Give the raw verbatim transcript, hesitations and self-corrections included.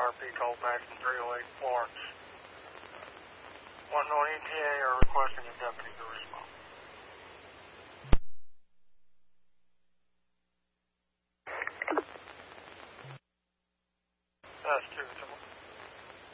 R P Colfax and three oh eight Florence. one oh E T A are requesting a deputy.